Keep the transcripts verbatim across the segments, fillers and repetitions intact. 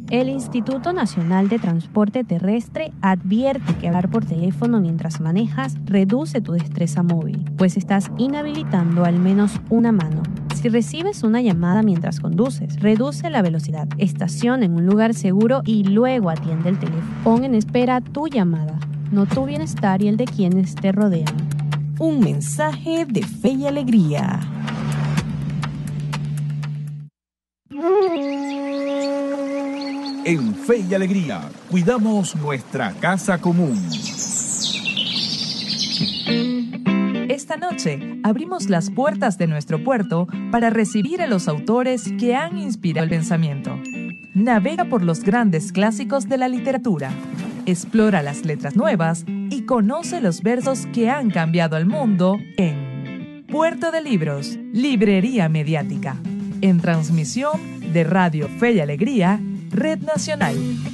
El Instituto Nacional de Transporte Terrestre advierte que hablar por teléfono mientras manejas reduce tu destreza móvil, pues estás inhabilitando al menos una mano. Si recibes una llamada mientras conduces, reduce la velocidad, estaciona en un lugar seguro y luego atiende el teléfono. Pon en espera tu llamada, no tu bienestar y el de quienes te rodean. Un mensaje de fe y alegría. En Fe y Alegría, cuidamos nuestra casa común. Esta noche abrimos las puertas de nuestro puerto para recibir a los autores que han inspirado el pensamiento. Navega por los grandes clásicos de la literatura, explora las letras nuevas y conoce los versos que han cambiado al mundo en Puerto de Libros, Librería Mediática, en transmisión de Radio Fe y Alegría, Red Nacional.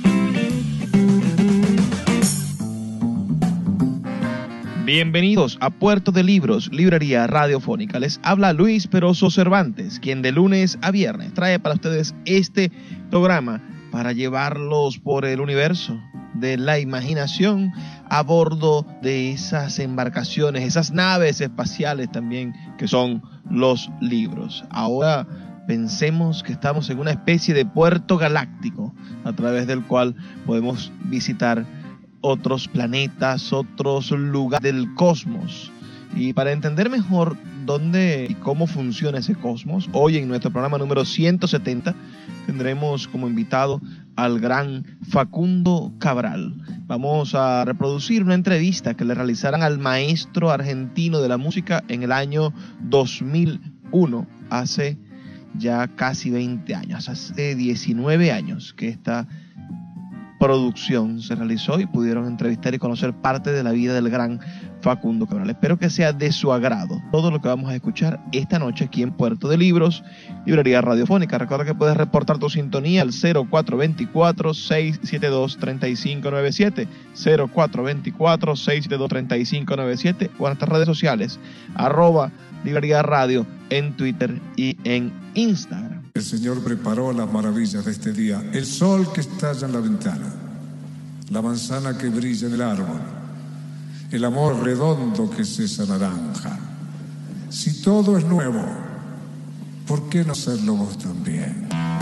Bienvenidos a Puerto de Libros, Librería Radiofónica. Les habla Luis Peroso Cervantes, quien de lunes a viernes trae para ustedes este programa para llevarlos por el universo de la imaginación a bordo de esas embarcaciones, esas naves espaciales también que son los libros. Ahora pensemos que estamos en una especie de puerto galáctico a través del cual podemos visitar otros planetas, otros lugares del cosmos. Y para entender mejor dónde y cómo funciona ese cosmos, hoy en nuestro programa número ciento setenta tendremos como invitado al gran Facundo Cabral. Vamos a reproducir una entrevista que le realizaron al maestro argentino de la música en el año dos mil uno, hace ya casi veinte años, hace diecinueve años que esta producción se realizó y pudieron entrevistar y conocer parte de la vida del gran Facundo Cabral. Espero que sea de su agrado todo lo que vamos a escuchar esta noche aquí en Puerto de Libros, Librería Radiofónica. Recuerda que puedes reportar tu sintonía al cero cuatro dos cuatro, seis siete dos, tres cinco nueve siete, cero cuatro dos cuatro, seis siete dos, tres cinco nueve siete o en nuestras redes sociales, arroba Librería Radio en Twitter y en Instagram. El Señor preparó las maravillas de este día, el sol que estalla en la ventana, la manzana que brilla en el árbol, el amor redondo que es esa naranja. Si todo es nuevo, ¿por qué no serlo vos también?